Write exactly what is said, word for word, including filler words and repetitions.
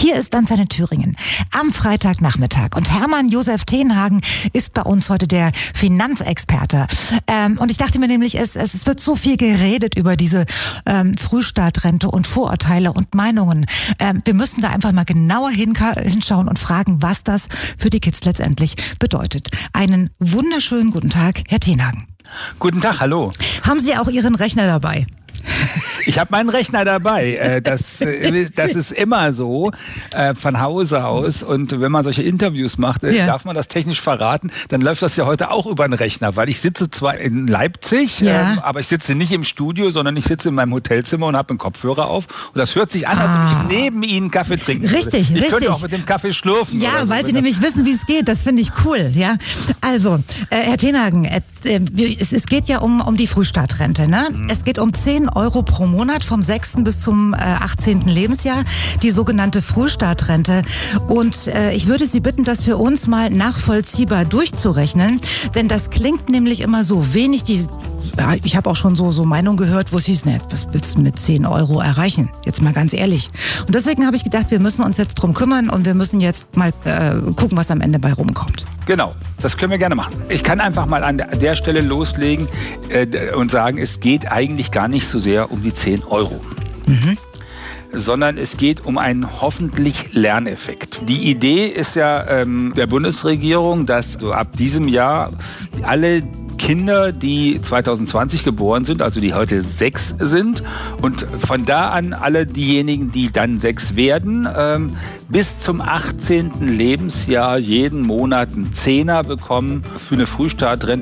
Hier ist Antenne Thüringen am Freitagnachmittag und Hermann Josef Tenhagen ist bei uns heute der Finanzexperte. Ähm, und ich dachte mir nämlich, es, es wird so viel geredet über diese ähm, Frühstartrente und Vorurteile und Meinungen. Ähm, wir müssen da einfach mal genauer hinka- hinschauen und fragen, was das für die Kids letztendlich bedeutet. Einen wunderschönen guten Tag, Herr Tenhagen. Guten Tag, hallo. Haben Sie auch Ihren Rechner dabei? Ich habe meinen Rechner dabei. Das, das ist immer so von Hause aus. Und wenn man solche Interviews macht, ja. darf man das technisch verraten, dann läuft das ja heute auch über den Rechner. Weil ich sitze zwar in Leipzig, ja. aber ich sitze nicht im Studio, sondern ich sitze in meinem Hotelzimmer und habe einen Kopfhörer auf. Und das hört sich an, als ah. ob ich neben Ihnen Kaffee trinken würde. Richtig, ich richtig. Ich könnte auch mit dem Kaffee schlürfen. Ja, so, weil Sie nämlich wissen, wie es geht. Das finde ich cool. Ja, also, äh, Herr Tenhagen, äh, es, es geht ja um, um die Frühstartrente. Ne? Mhm. Es geht um zehn Euro pro Monat vom sechsten bis zum äh, achtzehnten Lebensjahr, die sogenannte Frühstartrente. Und äh, ich würde Sie bitten, das für uns mal nachvollziehbar durchzurechnen, denn das klingt nämlich immer so wenig. Die, ja, ich habe auch schon so, so Meinungen gehört, wo es hieß, ne, was willst du mit zehn Euro erreichen? Jetzt mal ganz ehrlich. Und deswegen habe ich gedacht, wir müssen uns jetzt drum kümmern und wir müssen jetzt mal äh, gucken, was am Ende bei rumkommt. Genau, das können wir gerne machen. Ich kann einfach mal an der Stelle loslegen äh, und sagen, es geht eigentlich gar nicht so sehr um die zehn Euro. Mhm. Sondern es geht um einen hoffentlich Lerneffekt. Die Idee ist ja ähm, der Bundesregierung, dass so ab diesem Jahr alle Kinder, die zwanzig zwanzig geboren sind, also die heute sechs sind und von da an alle diejenigen, die dann sechs werden, ähm, bis zum achtzehnten Lebensjahr jeden Monat einen Zehner bekommen für eine Frühstartrente